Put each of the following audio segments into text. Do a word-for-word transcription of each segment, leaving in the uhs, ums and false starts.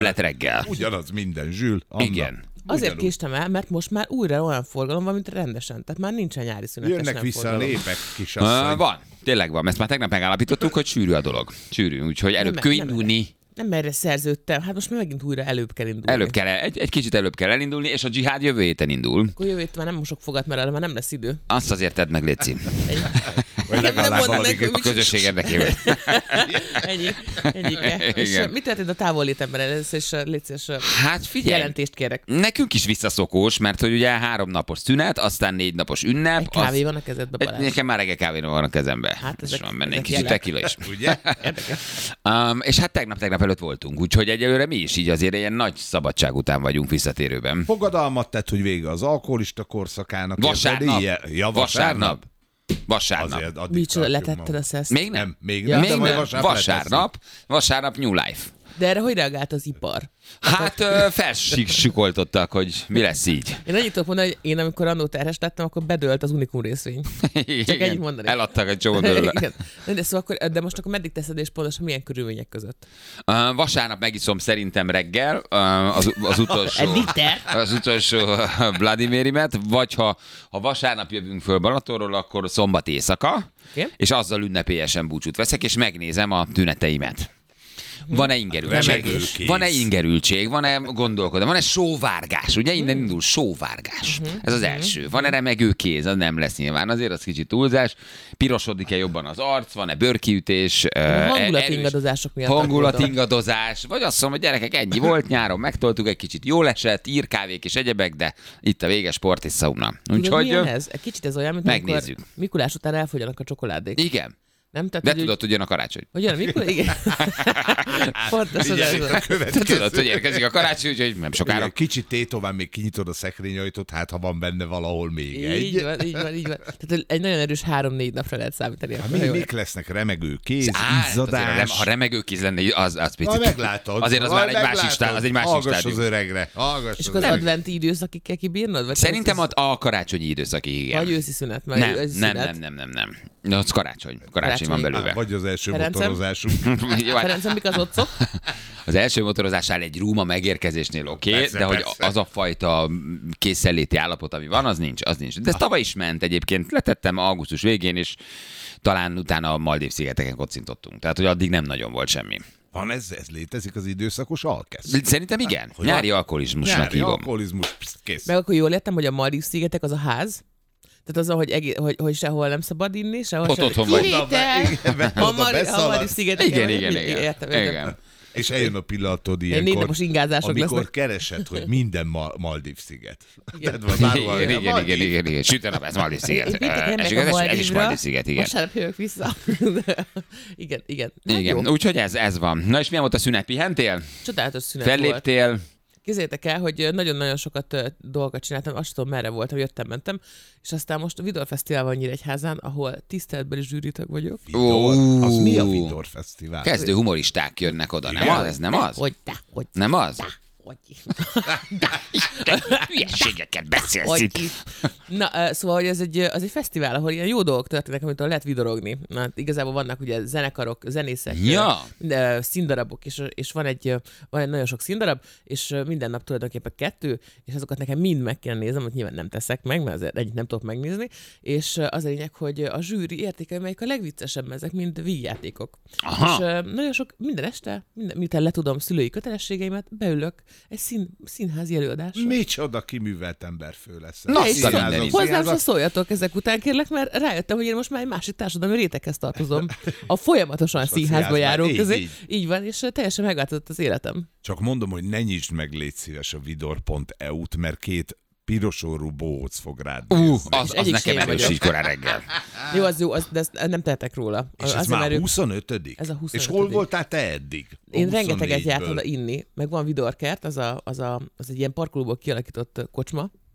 lett reggel. Ugyanaz minden, Zsül. Anna. Igen. Azért Ugyanúgy. késtem el, mert most már újra olyan forgalom van, mint rendesen. Tehát már nincsen nyári szünetes Jönnek nem vissza forgalom. a népek, kisasszony. Uh, van, tényleg van. Ezt már tegnap megállapítottuk, hogy sűrű a dolog. Sűrű, úgyhogy előbb Nem, kell nem indulni. Nem erre szerződtem. Hát most már megint újra előbb kell indulni. Előbb kell, egy, egy kicsit előbb kell elindulni, és a dzsihád jövő héten indul. Akkor jövő héten már nem mosok fogat, mert arra már nem lesz idő. Azt azért tedd meg, Léci. Ennyi. Vagy legalább Nem mondom valami nekünk, A közösség érdekében. Ennyi. Ennyike. És Igen. mit történt a távollétemben először, és légy szíves, Hát figyelj, jelentést kérek. nekünk is visszaszokós, mert hogy ugye három napos szünet, aztán négy napos ünnep. Egy kávé az... van a kezedbe, Egy- Balázs. Nekem már reggel kávé van a kezembe. Hát és ezek- van benne egy ezek kicsit jelek. tequila is. Ugye? Um, és hát tegnap-tegnap előtt voltunk, úgyhogy egyelőre mi is így azért ilyen nagy szabadság után vagyunk visszatérőben. Fogadalmat tett, hogy vége az alkoholista korszakának. Vasárnap. Érted? Ilyen- Ja, Vasárnap. Vasárnap. Azért addig Micsoda, tartjuk letetted a magam. szeszt? Még nem. Nem, még Ja, nem, még de majd nem. vasárnap Vasárnap. Vasárnap New Life. De erre hogy reagált az ipar? Hát ö, felsikoltottak, hogy mi lesz így. Én annyit tudok mondani, hogy én amikor annó terhes lettem, akkor bedőlt az Unikum részvény. Igen, ennyit mondanék. Eladtak egy csomó belőle. Igen. De, szóval akkor, de most akkor meddig teszed, és pontosan milyen körülmények között? Uh, vasárnap megiszom szerintem reggel uh, az, az utolsó... Egy liter? Az utolsó Bloody Mary-met, vagy ha, ha vasárnap jövünk föl Balatonról, akkor szombat éjszaka, Okay. és azzal ünnepélyesen búcsút veszek, és megnézem a tüneteimet. Van-e ingerültség? Remegőkéz. Van-e ingerültség? Van-e gondolkodás? Van-e sóvárgás? Ugye innen indul sóvárgás. Ez az első. Van-e remegő kéz? Az nem lesz nyilván. Azért az kicsit túlzás. Pirosodik-e jobban az arc? Van-e bőrkiütés? Hangulatingadozások miatt. Hangulatingadozás. Vagy azt mondom, hogy gyerekek, ennyi volt nyáron, megtoltuk egy kicsit, jól esett, írkávék és egyebek, de itt a vége sport és szauna. Úgyhogy Úgyhogy milyen ez? Egy kicsit ez olyan, mint megnézzük. amikor Mikulás után elfogyjanak a csokoládék. igen. Nem? Tehát, De hogy tudod, hogy jön a karácsony. Hogy jön, mikor? Igen. Pontosan ez Figyelj, a van. következő. Tudod, hogy érkezik a karácsony, úgyhogy nem sokára. Igen, kicsit tétován még kinyitod a szekrényajtót, hát ha van benne valahol még Így egy. van, így van, így van. Tehát egy nagyon erős három-négy napra lehet számítani. Hát akkor, mi, ha jól- mik lesznek? Remegő kéz, Á, azért, ha, rem, izzadás. ha remegőkéz lenne, az, az picit. Na, meglátod. Azért az Majd már egy másik meglátod. stá- az egy másik Hallgass stádium. az öregre. Hallgass És az akkor az öregre. adventi időszakig kell kibírnod? Vagy Szerintem ez- a, a karácsonyi időszakig, igen. Vagy őszi szünet, meg nem, őszi nem, szünet. nem, nem, nem, nem. No, az karácsony. Karácsony, Karácsony. van belőle. Á, Vagy az első Ferencem? motorozásunk. Jó, hát Ferencem, mik az otcok? az első motorozásnál egy rúma megérkezésnél oké, okay, Persze, de hogy persze. az a fajta készenléti állapot, ami van, az nincs, az nincs. De ez tavaly is ment egyébként, letettem augusztus végén, és talán utána a Maldív-szigeteken kocintottunk. Tehát, hogy addig nem nagyon volt semmi. Van ez, ez létezik az időszakos alkesz? Szerintem igen. Hogy Nyári van? alkoholizmusnak Nyári hívom. alkoholizmus, psz, kész. Meg akkor jól értem, hogy a Maldív-szigetek az a ház? Tehát az, hogy, egész, hogy, hogy sehol nem szabad inni, sehol Ott sem... otthon vagy. Kivétel! Igen, be- A oda Mali- a beszaladsz. Maldív-szigeteken Igen, vagy? igen, Mindig igen. Értem, értem. Igen. És eljön a pillanatod Ilyen négy ilyenkor, napos ingázások amikor lesznek. keresed, hogy minden ma- Maldív-sziget. Igen. Tehát van bárhol, Igen, igen, Maldív. igen, igen, igen. Süt a nap, ez Maldív-sziget. Én pénteken Ez megyek igaz, a ez is Maldívra, Maldív-sziget, igen. vasárnap jövök vissza. igen, igen. Hát Igen, jó. úgyhogy ez, ez van. Na és milyen volt a szünet? Pihentél? Csodálatos szünet volt. Felléptél? Képzeljétek el, hogy nagyon-nagyon sokat ö, dolgokat csináltam, azt tudom, merre voltam, jöttem, mentem, és aztán most a Vidor Fesztivál van Nyíregyházán, ahol tiszteletbeli zsűritag vagyok. Vidor? Ó. Az mi a Vidor Fesztivál? Kezdő humoristák jönnek oda, nem Igen? az? Ez nem az? Hogy, de, hogy, Nem az? de, hogy. Hülyeségeket beszélsz Hogy itt. ki. Na, ö, szóval, hogy ez egy, ö, az egy fesztivál, ahol ilyen jó dolgok történnek, amitől lehet vidorogni. Na, hát igazából vannak ugye zenekarok, zenészek, Ja. ö, ö, színdarabok, és, és van, egy, ö, van egy nagyon sok színdarab, és ö, minden nap tulajdonképpen kettő, és azokat nekem mind meg kell néznem, hogy nyilván nem teszek meg, mert azért egyik nem tudok megnézni, és ö, az a lényeg, hogy a zsűri értékel, melyik a legviccesebb, ezek mind vígjátékok. Aha. És ö, nagyon sok, minden este, minden, miután letudom szülői kötelességeimet, beülök egy szín, színházi előadásra. Micsoda kiművelt emberfő lesz. Na, Ez. azt a Színházak, mindenit. Hozzám se színházak. szóljatok ezek után, kérlek, mert rájöttem, hogy én most már egy másik társadalmi réteghez tartozom. A folyamatosan színházba színházban, járók így, közé. így. Így van, és teljesen megváltozott az életem. Csak mondom, hogy ne nyisd meg, légy szíves a vidor pont e u-t, mert két pirosorú bohóc fog rád Ú, nézni. az, az egyik nekem sem erős vagyok. így korán reggel. Jó, az jó, az, de ezt nem tehetek róla. És ez Azért, már mert ők- huszonötödik? Ez a És huszonötödik. hol voltál te eddig? A Én rengeteget jártam huszonnégyből. oda inni, meg van Vidorkert, az, a, az, a, az egy ilyen parkolóból kialakított kocsma,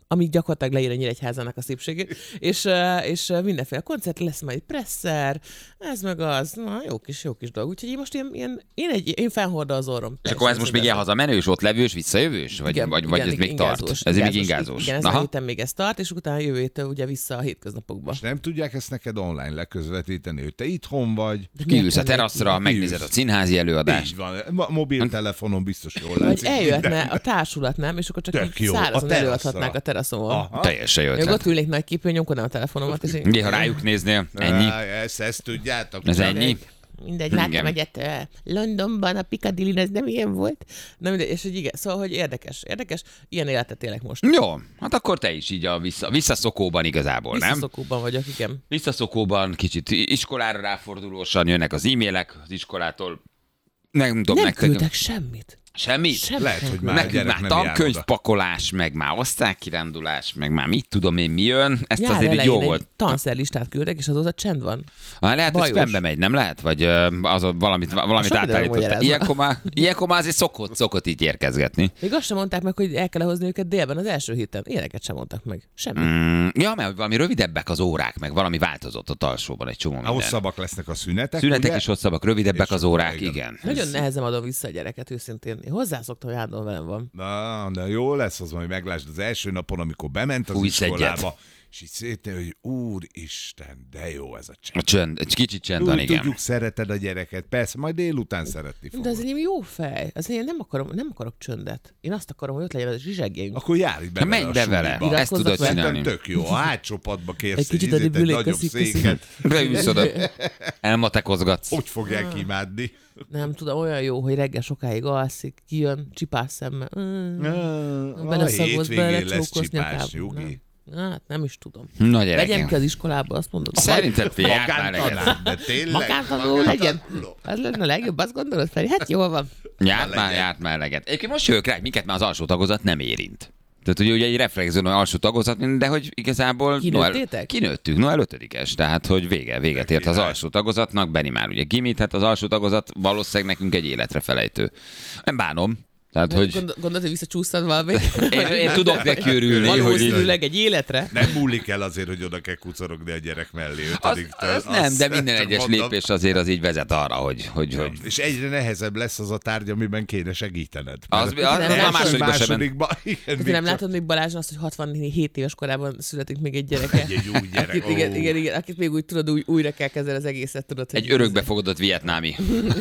ami gyakorlatilag leír a Nyíregyházának a szépségét, és, és mindenféle koncert lesz, majd presszer, ez meg az, na jó kis, jó kis dolog. Úgyhogy én most ilyen, ilyen én, egy, én felhordom az orrom. És akkor ez most még ilyen hazamenős, ott levős, visszajövős? Vagy, igen, vagy, igen, vagy ez igen, még ingázós, tart? Ez még ingázós. Igen, ezen a héten még ez tart, és utána jövő héten ugye vissza a hétköznapokba. És nem tudják ezt neked online leközvetíteni, hogy te itthon vagy. Kiülsz a teraszra, megnézed a színházi előadást. Így van, a mobiltelefonon biztos jól Vagy látszik. eljöhetne a társulat, nem? És akkor csak Tök így jó, szárazon a előadhatnák a teraszon. Aha. Teljesen jó Még ott ötlet. ülnék nagy képen, nyomkodnám a telefonomat, és én... Ugye, ha rájuk néznél, ennyi. Á, Ezt, ezt tudjátok. Ez ennyi. Mindegy, láttam Igen. egyet uh, Londonban, a Piccadilly, ez nem ilyen volt. Na mindegy, és hogy igen, szóval, hogy érdekes, érdekes, ilyen életet élek most. Jó, hát akkor te is így a vissza, visszaszokóban igazából, nem? Visszaszokóban vagyok, igen. Visszaszokóban, kicsit iskolára ráfordulósan jönnek az e-mailek az iskolától. Nem tudom, Nem nektek. küldtek semmit. Semmit? Semmit Lehet, nem hogy küldtek. már a Nekünk gyerek már nem jár oda. tankönyvpakolás, meg már osztálykirándulás, meg már mit tudom én mi jön. Ezt Nyár azért így elején jó egy volt. tanszerlistát küldtek, és azóta csend van. Ha lehet, hogy Bajos. spambe megy, nem lehet? Vagy ö, az ott valamit, valamit Semmi nem átállítottál. magyarázza. Ilyenkor már, ilyenkor már azért szokott, szokott így érkezgetni. Még azt sem mondták meg, hogy el kell hozni őket délben az első héten. Ilyeneket sem mondtak meg. Semmi. Mm, ja, mert valami rövidebbek az órák, meg valami változott ott alsóban egy csomó minden. Hosszabbak lesznek a szünetek, Szünetek ugye? is hosszabbak, rövidebbek És az órák, igen. igen. Nagyon nehezen adom vissza a gyereket, őszintén. Én hozzászoktam, hogy állandóan velem van. Na, de jó lesz az, majd meglásd az első napon, amikor bement az Fújsz iskolába, egyet. és így szétnél, hogy úristen, de jó ez a csend. A csönd, egy kicsit csend Úgy van, igen. tudjuk, szereted a gyereket, persze, majd délután szeretni De fogod. az enyém jó fej. Az én nem akarom, nem akarok csöndet. Én azt akarom, hogy ott legyen az a zsizsegjénk. Akkor járj be Ha vele menj a be vele, suliba. ezt tudod Iratkozzak csinálni. Szerintem tök jó. A hátsó padba kérsz Egy kicsit egy, ízét, addig egy ülök, nagyobb köszi, köszi. széket. Beülsz oda, elmatekozgatsz. Hogy fogják imádni? Nem tudom, olyan jó, hogy reggel sokáig alszik, kijön, csipás szemmel. Mm. A Beleszagolsz, hétvégén lesz belecsókolsz csipás, nyakába. nyugi. Hát nem is tudom. Na Vegyem gyerekem. ki az iskolába, azt mondod. Szerinted jár már legyen. Magántanár, de tényleg. Magántanuló legyen. Az lenne a legjobb, azt gondolod, Feri? Hát jól van. Járt már, járt már eleget. Egyébként most jövök rá, hogy minket már az alsó tagozat nem érint. Tehát ugye, ugye egy reflexzón alsó tagozat, de hogy igazából Kinőttétek? Noel, kinőttük, Noel ötödikes, tehát hogy vége, véget ért az alsó tagozatnak, Benni már ugye gimit, hát az alsó tagozat valószínűleg nekünk egy életre felejtő. Nem bánom. Tehát, hogy Gondol, gondolod, hogy visszacsúsztad valami? én, én tudok neki örülni, hogy így, Valószínűleg egy életre. Nem múlik el azért, hogy oda kell kucorogni a gyerek mellé az, ötödiktől. az nem, de minden csak egyes mondom. lépés azért az így vezet arra, hogy, hogy, hogy És egyre nehezebb lesz az a tárgy, amiben kéne segítened. az, Mert az, nem az a látom. másodikba sem ment. másodikba, igen, Te még nem csak látod még Balázson azt, hogy hatvanhét éves korában születik még egy gyereke? egy új gyerek. Akit, Ó. igen, igen, igen, akit még úgy tudod, új, újra kell kezdeni az egészet, tudod. hogy- Egy örökbefogadott vietnámi.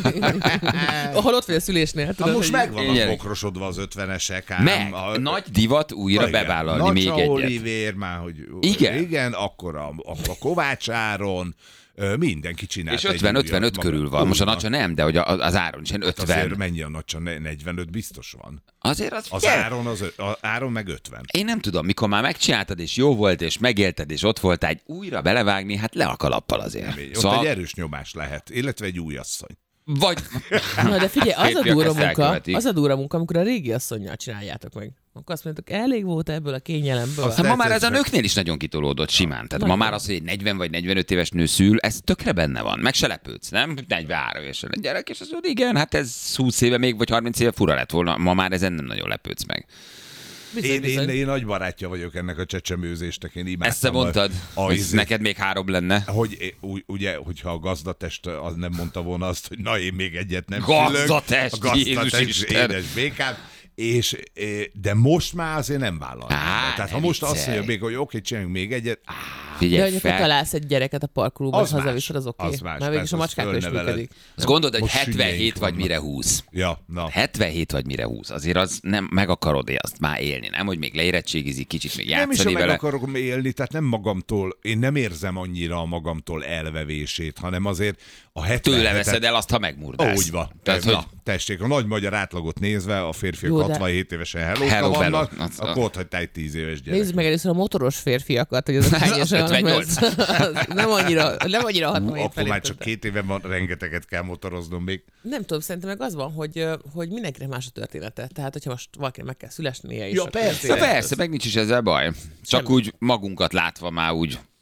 Ahol ott vagy a szülésnél, Ha tudod. most hogy- megvan Gyerek. a bokrosodva az ötvenesek ám. Meg, a, nagy divat újra Igen. bevállalni még Nacsa egyet. Olivér már, hogy Igen. igen, akkor a, a, a Kovács Áron, ö, mindenki csinált És egy ötven ötvenöt újat maga. körül van. Most a Úgy Nacsa nem, de hogy a- az Áron is ilyen Hát azért ötven. mennyi a Nacsa? Ne- negyvenöt biztos van. Azért az, Az figyelj, Áron, az, ö- a Áron meg ötven. én nem tudom, mikor már megcsináltad, és jó volt, és megélted, és ott voltál, egy újra belevágni, hát le a kalappal azért. Ott Szóval, egy erős nyomás lehet, illetve egy új asszony. vagy... Na, de figyelj, az a Férfiak durva ezt munka, elkövetik. az a durva munka, amikor a régi asszonnyal csináljátok meg. Akkor azt mondjátok, elég volt ebből a kényelemből. Azt Hát ma már tetszett ez a meg. nőknél is nagyon kitolódott simán. Tehát ma Nagyon. már az, hogy egy negyven vagy negyvenöt éves nő szül, ez tökre benne van. Meg se lepődsz, nem? negyvenhárom évesen egy gyerek, és az mondja, igen, hát ez húsz éve még, vagy harminc éve fura lett volna. Ma már ezen nem nagyon lepődsz meg. Bizony, Én, bizony. én, én nagy barátja vagyok ennek a csecsemőzésnek, én imádtam. Ezt te mondtad, a, a, hogy izé- neked még három lenne. Hogy é- ú- ugye, hogyha a gazdatest az nem mondta volna azt, hogy na én még egyet nem Gazdatest, szülök. A Jézus gazdatest, Isten. édes békám. És, eh, de most már azért nem vállalnám. Á, Tehát ne ha most azt viccelj. mondja még, hogy oké, csináljunk még egyet, á, De Figyelj hogy fel. találsz egy gyereket a parkolóban, Az és hazaviszed, az oké. az más, Mert végig is a persze, macskákkal is azt fölneveled. működik. Azt gondolod, hogy Most hetvenhét sünnyeink vagy vannak. mire húsz. ja, na. hetvenhét vagy mire húsz. Azért az nem meg akarod azt már élni, nem? Hogy még leérettségizik, kicsit még Nem is, játszani hogy meg vele. akarok élni, tehát nem magamtól, én nem érzem annyira a magamtól elvevését, hanem azért a hetvenhetet... Tőle veszed el azt, ha megmurdálsz. Úgy van. Tehát, Na, hogy tessék, a nagy magyar átlagot nézve, a férfiak Jó, de- hatvanhét évesen hello Hello, vannak, hello. Az- akkor ott hagytál egy tíz éves gyerek. Nézzük meg először a motoros férfiakat, hogy azok hányosan vannak, mert ötvennyolc. az- az nem annyira, nem annyira Ú, hatvanhét akkor felé már csak tette. két éve van, rengeteget kell motoroznom még. Nem tudom, szerintem meg az van, hogy, ö, hogy mindenkinek más a története. Tehát, hogyha most valakinek meg kell szülesnie is. Ja, akkor persze. Na ezért- persze, meg nincs is ezzel baj. Csak Semmi. úgy magunkat látva már úgy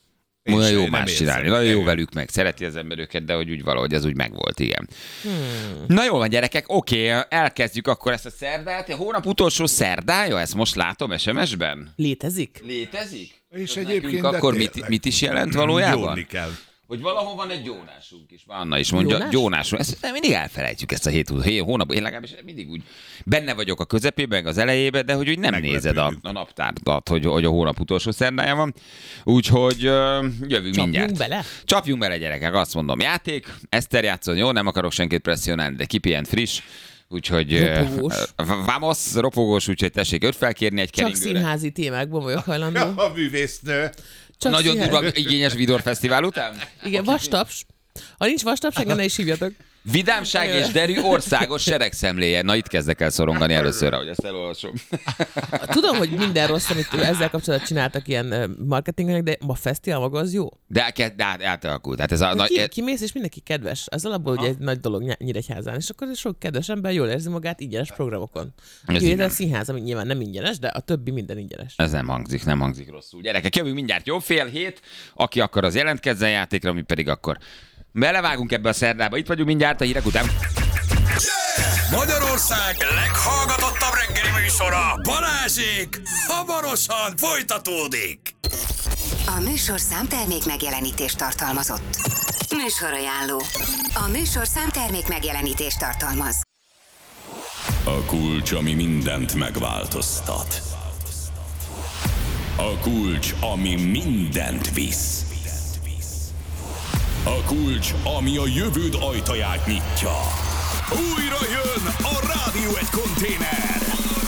Olyan jó nem más érzem. csinálni, nagyon jó Igen. velük meg, szereti az ember őket, de hogy úgy valahogy ez úgy megvolt, igen. Hmm. Na jól van, gyerekek, oké, elkezdjük akkor ezt a szerdát. A hónap utolsó szerdája, ezt most látom es em es-ben. Létezik? Létezik? És Az egyébként nekünk akkor de mit, tényleg. mit is jelent valójában? Gyónni kell. Hogy valahol van egy gyónásunk is. Anna is mondja, Gyónás? gyónásunk. Ezt nem, mindig elfelejtjük ezt a hét, hét hónap. Én legalábbis mindig úgy benne vagyok a közepében, az elejében, de hogy úgy nem Meglepődünk. nézed a, a naptárat, hogy, hogy a hónap utolsó szerdája van. Úgyhogy uh, jövünk Csapjunk mindjárt. bele? Csapjunk bele, gyerekek, azt mondom. Játék, Eszter játszon, jó, nem akarok senkit presszionálni, de kipihent friss. Úgyhogy Ropogós. uh, vamos, ropogós, úgyhogy tessék öt felkérni egy Csak keringőre. színházi témákban vagyok hajlandó. A művésznő. Csak Nagyon színházi- durva, igényes Vidor Fesztivál után? Igen, vastaps. Ha nincs vastaps, engem ne is hívjatok. Vidámság és derű országos seregszemléje. Na itt kezdek el szorongani először, ahogy ezt elolvasom. Tudom, hogy minden rossz, amit ezzel kapcsolatban csináltak ilyen ö, marketingnek, de a fesztivál maga az jó. De, át- de át- átalakult. Hát ez a, na, Ki, kimész, és mindenki kedves. Ez alapból ugye egy nagy dolog Ny- Nyíregyházán, és akkor sok kedves ember jól érzi magát ingyenes programokon. Ez Kivétel igen. a színház, ami nyilván nem ingyenes, de a többi minden ingyenes. ez nem hangzik, nem hangzik rosszul. Gyerekek, jövünk mindjárt jó fél hét. Aki akar, az jelentkezzen játékra, mi pedig akkor belevágunk ebbe a szerdába. Itt vagyunk mindjárt a hírek után. Magyarország leghallgatottabb reggeli műsora, Balázsék, hamarosan folytatódik. A műsorszám termék megjelenítést tartalmazott. Műsorajánló. A műsorszám termék megjelenítést tartalmaz. A kulcs, ami mindent megváltoztat. A kulcs, ami mindent visz. A kulcs, ami a jövőd ajtaját nyitja. Újra jön a Rádió egy konténer.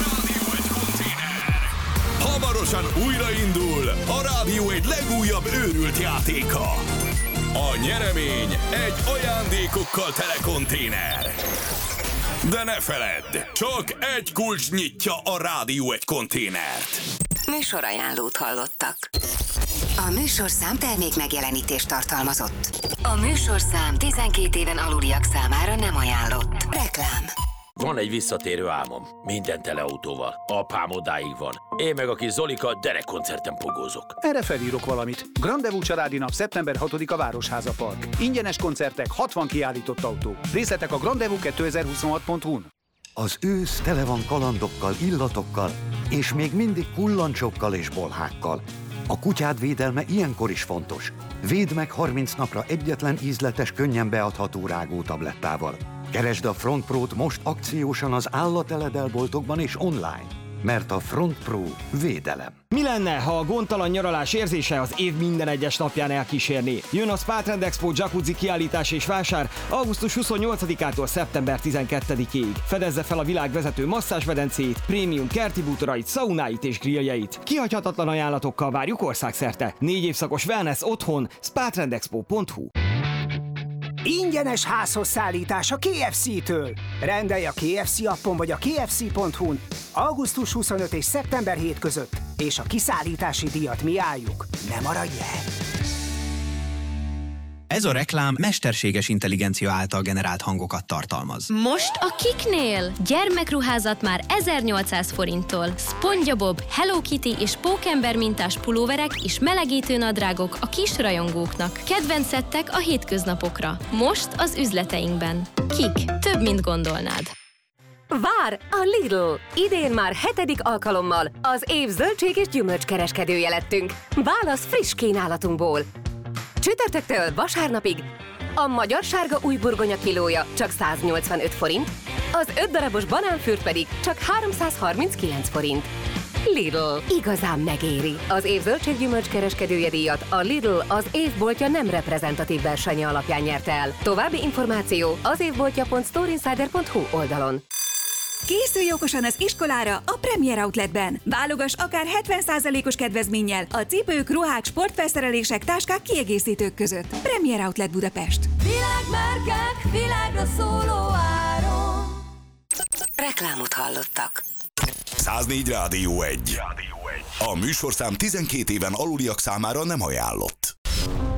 Hamarosan újraindul a Rádió egy legújabb őrült játéka. A nyeremény egy ajándékokkal tele konténer. De ne feledd, csak egy kulcs nyitja a Rádió egy konténert. Műsorajánlót hallottak. A műsorszám termék megjelenítést tartalmazott. A műsorszám tizenkét éven aluliak számára nem ajánlott. Reklám. Van egy visszatérő álmom. Minden tele autóval. Apám odáig van. Én meg a kis Zolika derekkoncerten pogózok. Erre felírok valamit. Grandevú családi nap szeptember hatodika Városháza Park. Ingyenes koncertek, hatvan kiállított autó. Részletek a grandevú kétezer-huszonhat pont hu-n. Az ősz tele van kalandokkal, illatokkal, és még mindig kullancsokkal és bolhákkal. A kutyád védelme ilyenkor is fontos. Védd meg harminc napra egyetlen ízletes, könnyen beadható rágótablettával. Keresd a Front Pro-t most akciósan az állateledelboltokban és online, mert a Front Pro védelem. Mi lenne, ha a gondtalan nyaralás érzése az év minden egyes napján elkísérné? Jön a Spa Trend Expo jacuzzi kiállítás és vásár augusztus huszonnyolcadikától szeptember tizenkettedikéig. Fedezze fel a világ vezető masszázsmedencéit, prémium kerti bútorait, szaunáit és grilljeit. Kihagyhatatlan ajánlatokkal várjuk országszerte. Négy évszakos wellness otthon, spa trend expo pont hu. Ingyenes házhoz szállítás a ká ef cé-től. Rendelj a ká ef cé appon vagy a ká ef cé pont hu-n augusztus huszonötödike és szeptember hetedike között, és a kiszállítási díjat mi álljuk. Ne maradj el! Ez a reklám mesterséges intelligencia által generált hangokat tartalmaz. Most a Kiknél! Gyermekruházat már ezernyolcszáz forinttól. SpongeBob, Hello Kitty és Pókember mintás pulóverek és melegítő nadrágok a kis rajongóknak. Kedvenc szettek a hétköznapokra. Most az üzleteinkben. Kik. Több, mint gondolnád. Vár a Lidl! Idén már hetedik alkalommal az év zöldség és gyümölcskereskedője lettünk. Válasz friss kínálatunkból! Csütörtöktől vasárnapig a magyar sárga új burgonya kilója csak száznyolcvanöt forint, az öt darabos banánfürt pedig csak háromszázharminckilenc forint. Lidl. Igazán megéri. Az év zöldséggyümölcs kereskedője díjat a Lidl az évboltja nem reprezentatív versenye alapján nyerte el. További információ az évboltja pont storeinsider pont hu oldalon. Készülj okosan az iskolára a Premier Outletben. Válogass akár hetven százalékos kedvezménnyel a cipők, ruhák, sportfelszerelések, táskák, kiegészítők között. Premier Outlet Budapest. Világmárkák, világra szóló áron. Reklámot hallottak. száznégy Rádió egy. A műsorszám tizenkét éven aluliak számára nem ajánlott.